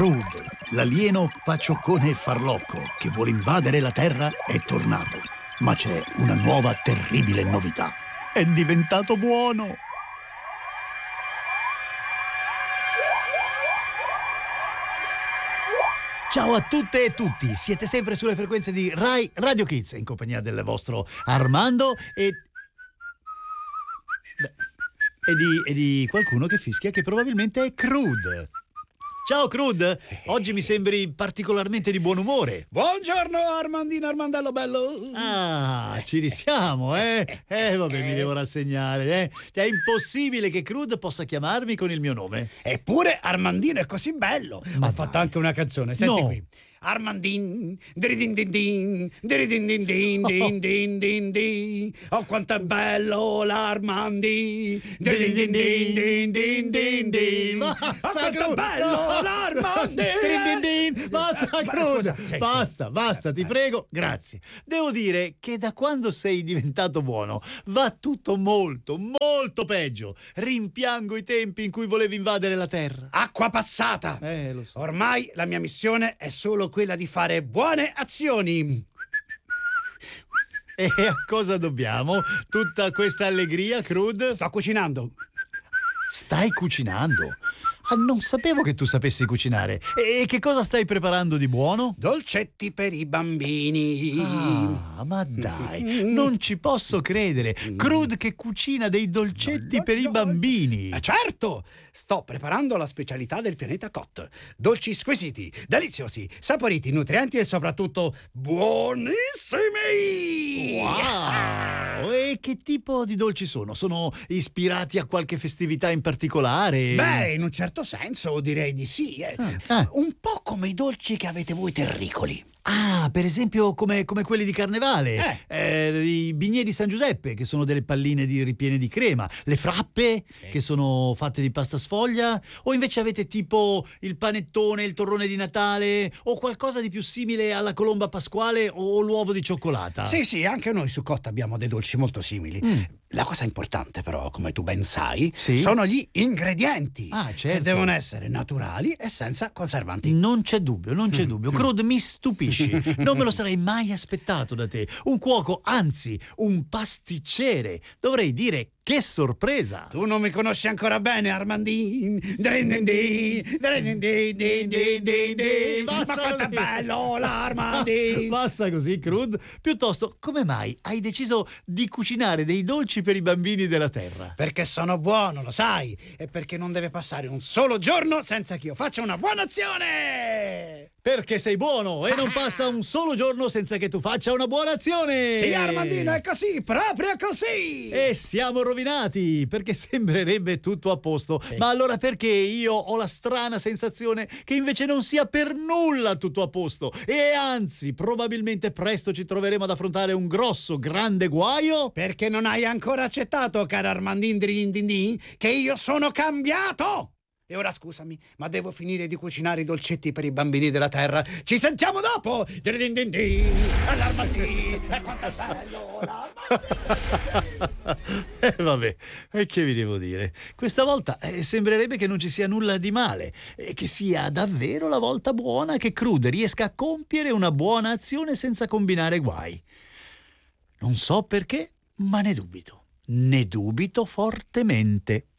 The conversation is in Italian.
Crude, l'alieno pacioccone e farlocco che vuole invadere la Terra, è tornato. Ma c'è una nuova terribile novità. È diventato buono! Ciao a tutte e tutti, siete sempre sulle frequenze di Rai Radio Kids in compagnia del vostro Armando e di qualcuno che fischia che probabilmente è Crude. Ciao Crude, oggi mi sembri particolarmente di buon umore. Buongiorno Armandino Armandello bello. Ah, ci risiamo, eh? Vabbè, mi devo rassegnare, eh? È impossibile che Crude possa chiamarmi con il mio nome. Eppure Armandino è così bello. Ma ho fatto anche una canzone, senti No. qui. Armandin, diridin din din, diridin din din din din din din. Oh quanto è bello l'Armandi, diridin din din din din din. Oh quanto è bello l'Armandi. Basta, Crude, basta, ti prego, grazie. Devo dire che da quando sei diventato buono va tutto molto, molto peggio. Rimpiango i tempi in cui volevi invadere la Terra. Acqua passata. Lo so. Ormai la mia missione è solo quella di fare buone azioni. E a cosa dobbiamo tutta questa allegria, Crude? Sto cucinando. Stai cucinando? Ah, non sapevo che tu sapessi cucinare. E che cosa stai preparando di buono? Dolcetti per i bambini. Ah, ma dai, non ci posso credere. Crude che cucina dei dolcetti per i bambini. Certo! Sto preparando la specialità del pianeta Cot. Dolci squisiti, deliziosi, saporiti, nutrienti e soprattutto buonissimi! Wow! E che tipo di dolci sono? Sono ispirati a qualche festività in particolare? Beh, in un certo senso direi di sì. Un po' come i dolci che avete voi terricoli. Ah, per esempio come quelli di Carnevale, i bignè di San Giuseppe, che sono delle palline ripiene di crema, le frappe, che sono fatte di pasta sfoglia, o invece avete tipo il panettone, il torrone di Natale, o qualcosa di più simile alla colomba pasquale o l'uovo di cioccolata? Sì, anche noi su Cotta abbiamo dei dolci molto simili. La cosa importante però, come tu ben sai, Sì? sono gli ingredienti. Ah, certo. Che devono essere naturali e senza conservanti. Non c'è dubbio. Crude, mi stupisci. Non me lo sarei mai aspettato da te. Un cuoco, anzi, un pasticcere. Dovrei dire che sorpresa. Tu non mi conosci ancora bene, Armandin. Ma quanto è bello l'Armandin. Basta così, Crude. Piuttosto, come mai hai deciso di cucinare dei dolci per i bambini della Terra? Perché sono buono, lo sai. E perché non deve passare un solo giorno senza che io faccia una buona azione. Perché sei buono e non passa un solo giorno senza che tu faccia una buona azione. Sì, Armandino, è così, proprio così. E siamo rovinati, perché sembrerebbe tutto a posto. Sì. Ma allora perché io ho la strana sensazione che invece non sia per nulla tutto a posto? E anzi, probabilmente presto ci troveremo ad affrontare un grande guaio? Perché non hai ancora accettato, cara Armandin, che io sono cambiato. E ora scusami, ma devo finire di cucinare i dolcetti per i bambini della Terra. Ci sentiamo dopo! L'Armandin! E quanto è bello l'Armandin! Vabbè, e che vi devo dire? Questa volta sembrerebbe che non ci sia nulla di male e che sia davvero la volta buona che Crude riesca a compiere una buona azione senza combinare guai. Non so perché, ma ne dubito fortemente.